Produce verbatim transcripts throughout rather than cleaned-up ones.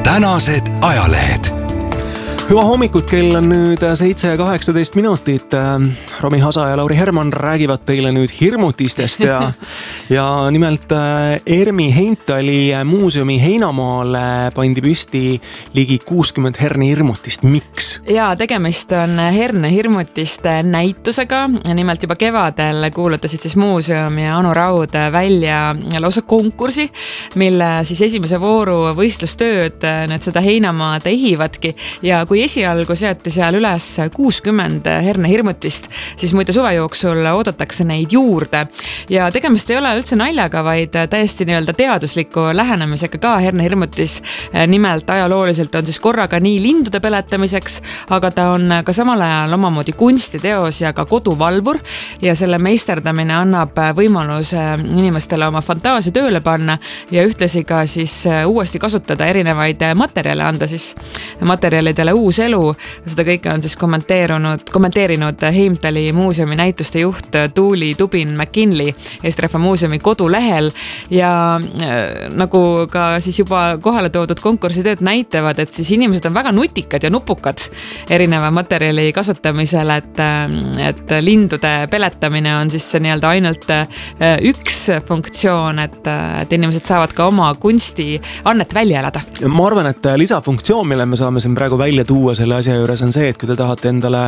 tänased ajalehed. Hüva hommikut, kell on nüüd seitse ja kaheksateist minutit. Romi Hasa ja Lauri Herman räägivad teile nüüd hirmutistest ja, ja nimelt Ermi Heimtali muuseumi Heinamaale pandi püsti ligi kuuskümmend hernehirmutist. Miks? Ja tegemist on hernehirmutiste näitusega. Nimelt juba kevadel kuulutasid siis muuseum ja Anu Raud välja lausa konkursi, mille siis esimese vooru võistlustööd nüüd seda Heinamaad ehivadki. Ja kui esialgu seati seal üles kuuskümmend hernehirmutist, siis muide suve jooksul oodatakse neid juurde. Ja tegemist ei ole üldse naljaga, vaid täiesti nii-öelda teadusliku lähenemisega ka hernehirmutis. Nimelt ajalooliselt on siis korraga nii lindude peletamiseks, aga ta on ka samal ajal omamoodi kunstiteos ja ka koduvalvur. Ja selle meisterdamine annab võimaluse inimestele oma fantaasia tööle panna ja ühtlasi ka siis uuesti kasutada erinevaid materjale, anda siis materjalidele uus elu. Seda kõike on siis kommenteerinud, kommenteerinud Heimtali muuseumi näituste juht Tuuli Tubin-McKinley Eesti Rahva Muuseumi kodulehel ja äh, nagu ka siis juba kohale toodud konkursitööd näitavad, et siis inimesed on väga nutikad ja nupukad erineva materjali kasutamisel, et, et lindude peletamine on siis nii-öelda ainult üks funktsioon, et, et inimesed saavad ka oma kunsti annet välja elada. Ma arvan, et lisafunktsioon, mille me saame siin praegu välja tuua selle asja juures on see, et kui te tahate endale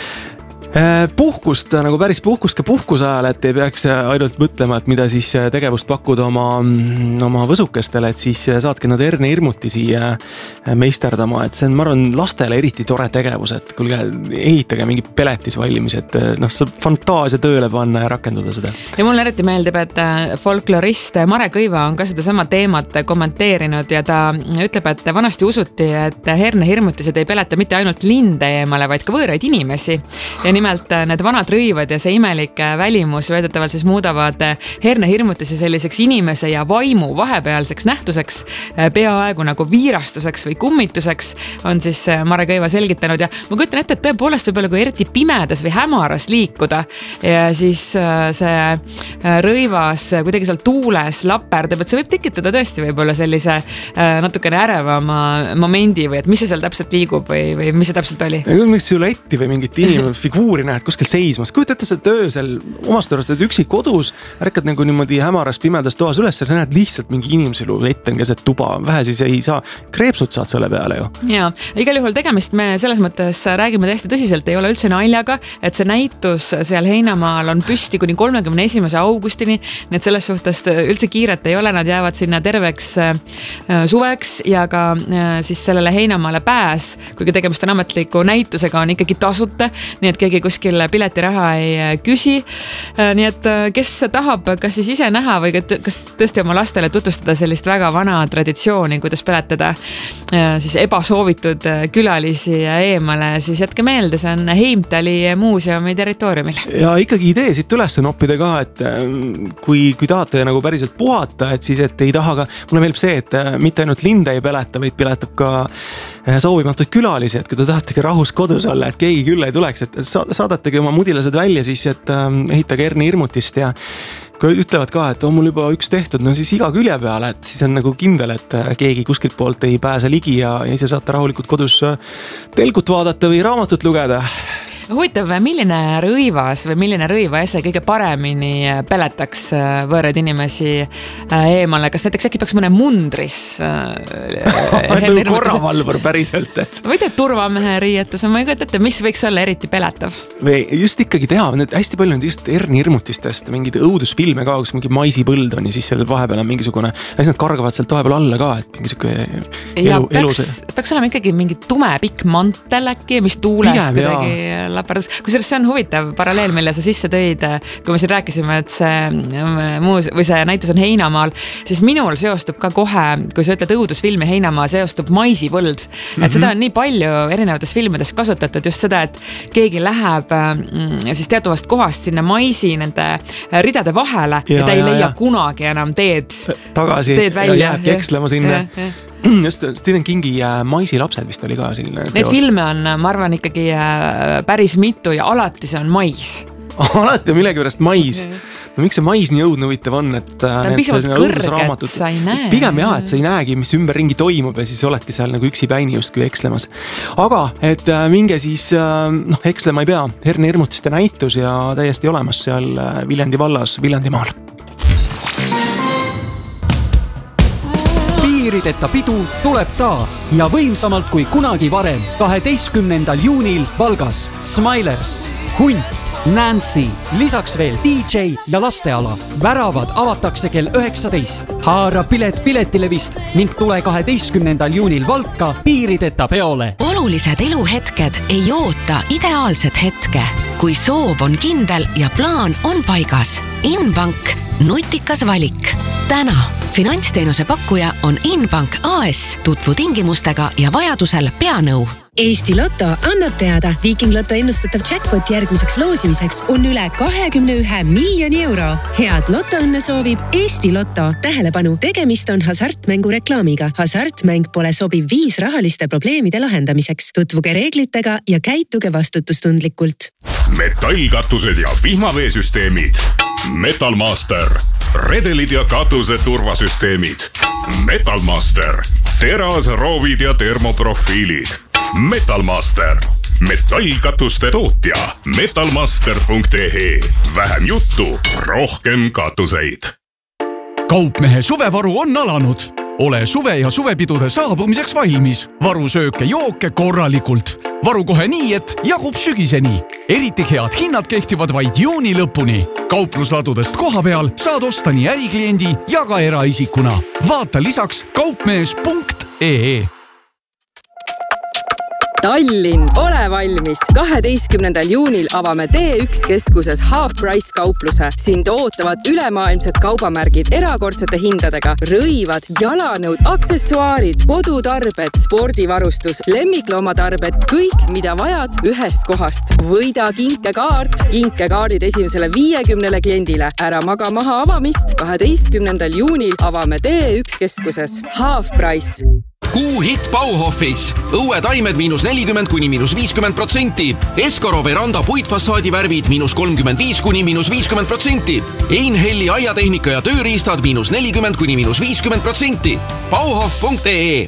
puhkust, nagu päris puhkust ka puhkuse ajal, et ei peaks ainult mõtlema, et mida siis tegevust pakkuda oma, oma võsukestele, et siis saadki nad hernehirmuti siia meisterdama, et see on, ma arvan, lastele eriti tore tegevus, et kuulge, ehitage mingi peletis valmis, et noh, saab fantaasia tööle panna ja rakendada seda. Ja mulle eriti meeldib, et folklorist Mare Kõiva on ka seda sama teemat kommenteerinud ja ta ütleb, et vanasti usuti, et hernehirmutised ei peleta mitte ainult linde eemale, vaid ka võõraid inimesi. Ja nimelt need vanad rõivad ja see imelik välimus väidetavalt siis muudavad hernehirmutisi selliseks inimese ja vaimu vahepealseks nähtuseks, peaaegu nagu viirastuseks või kummituseks, on siis Mare Kõiva selgitanud. Ja ma kujutan ette, et tõepoolest võib olla kui eriti pimedas või hämaras liikuda ja siis see rõivas kuidagi seal tuules laperdab, et see võib tekitada tõesti võib-olla sellise natukene ärevama momendi või et mis see seal täpselt liigub või, või mis see täpselt oli? Miks siluetti või mingit inimene figuuri näed kuskil seismas. Kujuta ette, et öösel omast arvast, et üksi kodus ärkad nagu niimoodi hämaras pimedas toas üles ja näed lihtsalt mingi inimeselu ette on keset tuba. Vähe siis ei saa, kreepsud saad selle peale ju. Ja, igal juhul tegemist me selles mõttes räägime täiesti tõsiselt, ei ole üldse naljaga, et see näitus seal Heinamaal on püsti kuni kolmekümne esimese augustini, nii et selles suhtes üldse kiiret ei ole, nad jäävad sinna terveks suveks ja ka siis sellele Heinamaale pääs, kuigi tegemist on ametliku näitusega, on ikkagi tasuta, nii et keegi kuskil piletiraha ei küsi. Nii et kes tahab kas siis ise näha või kas tõesti oma lastele tutvustada sellist väga vana traditsiooni, kuidas peletada siis ebasoovitud külalisi eemale, siis jätke meelde, see on Heimtali muuseumi territooriumil. Ja ikkagi idee siit üles noppida ka, et kui, kui tahate nagu päriselt puhata, et siis et ei taha ka, mulle meeldib see, et mitte ainult linde ei peleta, vaid peletab ka soovimatuid külalisi, et kui te tahategi rahus kodus olla, et keegi küll ei tuleks, et saadategi oma mudilased välja siis, et ehitage hernehirmutist ja kui ütlevad ka, et on mul juba üks tehtud, no siis iga külje peale, et siis on nagu kindel, et keegi kuskilt poolt ei pääse ligi ja ise saate rahulikult kodus telkut vaadata või raamatut lugeda. Huvitav, milline rõivas või milline rõivaese kõige paremini peletaks võõraid inimesi eemale? Kas näiteks äkki peaks mõne mundris? Nagu korravalvur päriselt. Et... või teed turvamehe riietus, ma ei kujuta ette, mis võiks olla eriti peletav? Või just ikkagi teha, need hästi palju on just hernehirmutistest, mingid õudusfilme ka, kus mingi maisipõld on ja siis seal vahepeal on mingisugune, ja siis nad kargavad sealt vahepeal alla ka, et mingisugune elu, elu see. Peaks olema ikkagi mingi tume pikk mantel äkki, mis tuules Pigem, kuidagi lapardas. Kusjuures see on huvitav paralleel, mille sa sisse tõid, kui me siin rääkisime, et see, muus, või see näitus on Heinamaal, siis minul seostub ka kohe, kui sa ütled õudusfilmi Heinamaa, seostub maisipõld. Mm-hmm. Et seda on nii palju erinevates filmides kasutatud just seda, et keegi läheb siis teatavast kohast sinna maisi nende ridade vahele ja, ja ta ei ja, leia ja. kunagi enam teed tagasi teed välja. Ja jääbki ekslema sinna. Ja, ja. Just Stephen Kingi Maisilapsed vist oli ka selline teos. Need filme on, ma arvan, ikkagi päris mitu ja alati see on mais. Alati on millegi pärast mais. no miks see mais nii õudne huvitav on, et ta on pisavalt kõrge, et sa ei näe. Pigem jah, et sa ei näegi, mis ümberringi toimub ja siis oledki seal nagu üksi päini justkui ekslemas. Aga, et minge siis, noh, ekslema ei pea, herne hirmutiste näitus ja täiesti olemas seal Viljandi vallas, Viljandimaal. Piirideta pidu tuleb taas ja võimsamalt kui kunagi varem kaheteistkümnendal juunil Valgas Smilers, Hunt, Nancy, lisaks veel D J ja lasteala. Väravad avatakse kell üheksateist. Haara pilet piletilevist ning tule kaheteistkümnendal juunil Valka piirideta peole. Olulised eluhetked ei oota ideaalset hetke. Kui soov on kindel ja plaan on paigas. Inbank, nutikas valik. Täna finantsteenuse pakkuja on Inbank A S, tutvu tingimustega ja vajadusel peanõu. Eesti Lotto annab teada, Viiking Lotto ennustatav jackpot järgmiseks loosimiseks on üle kahekümne ühe miljoni euro. Head Lottoõnne soovib Eesti Lotto. Tähelepanu, tegemist on hasartmängu reklaamiga. Hasartmäng pole sobiv viis rahaliste probleemide lahendamiseks. Tutvuge reeglitega ja käituge vastutustundlikult. Metallkatused ja vihmaveesüsteemid. Metalmaster. Redelid ja katuse turvasüsteemid. Metalmaster. Teras, roovid ja termoprofiilid. Metalmaster. Metallkatuste tootja. metalmaster punkt e e. Vähem juttu, rohkem katuseid. Kaupmehe suvevaru on alanud. Ole suve ja suvepidude saabumiseks valmis. Varu sööke jooke korralikult. Varu kohe nii, et jagub sügiseni. Eriti head hinnad kehtivad vaid juuni lõpuni. Kauplusladudest koha peal saad osta nii ärikliendi ja ka eraisikuna. Vaata lisaks kaupmees punkt e e. Tallinn, ole valmis! kaheteistkümnendal juunil avame D üks keskuses Half Price kaupluse. Sind ootavad ülemaailmsed kaubamärgid erakordsete hindadega, rõivad, jalanõud, aksessuaarid, kodutarbed, spordivarustus, lemmikloomatarbed, kõik, mida vajad ühest kohast. Võida kinkekaart, kinkekaardid esimesele viiekümnele kliendile. Ära maga maha avamist, kaheteistkümnendal juunil avame D üks keskuses Half Price. Kuu hit Bauhofis. Õue taimed miinus nelikümmend kuni miinus viiskümmend protsenti. Eskoro veranda puitfassaadi värvid miinus kolmkümmend viis kuni miinus viiskümmend protsenti. Einhelli aiatehnika ja tööriistad miinus nelikümmend kuni miinus viiskümmend protsenti. Bauhof punkt e e.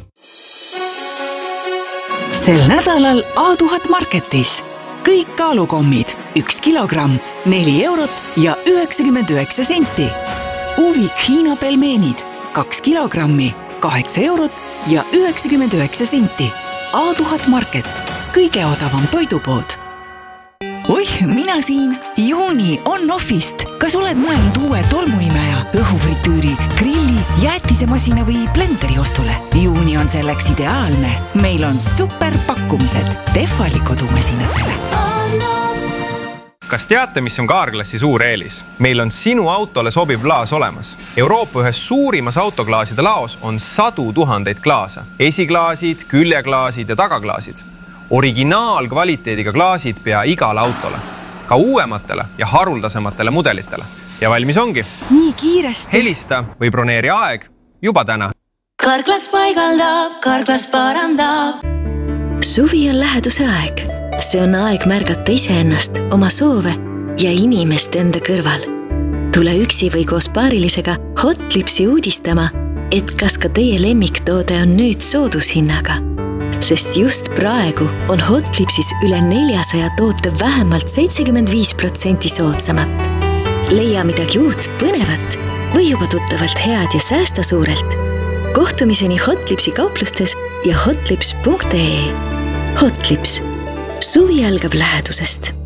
Sel nädalal A tuhat Marketis. Kõik kaalukommid, üks kilogramm, neli eurot ja üheksakümmend üheksa senti. Uvik Hiina pelmeenid, kaks kilogrammi, kaheksa eurot ja üheksakümmend üheksa senti. A tuhat Market, kõige odavam toidupood. Oih, mina siin. Juuni on Offist. Kas oled mõelnud uue tolmuimeja, õhufritüüri, grilli, jäätisemasina või blenderi ostule? Juuni on selleks ideaalne. Meil on super pakkumised Tehvali kodumasinatele. Kas teate, mis on Carglassi suur eelis? Meil on sinu autole sobiv klaas olemas. Euroopa ühes suurimas autoklaaside laos on sadu tuhandeid klaasa. Esiklaasid, küljeklaasid ja tagaklaasid. Originaalkvaliteediga klaasid pea igale autole. Ka uuematele ja haruldasematele mudelitele. Ja valmis ongi. Nii kiiresti. Helista või broneeri aeg juba täna. Carglass paigaldab, Carglass parandab. Suvi on läheduse aeg. See on aeg märgata iseennast, oma soove ja inimest enda kõrval. Tule üksi või koos paarilisega Hotlipsi uudistama, et kas ka teie lemmiktoode on nüüd soodushinnaga. Sest just praegu on Hotlipsis üle neljasaja toote vähemalt seitsekümmend viis protsenti soodsamat. Leia midagi uut, põnevat või juba tuttavalt head ja säästa suurelt. Kohtumiseni Hotlipsi kauplustes ja hotlips punkt e e. Hotlips. Suvi algab lähedusest.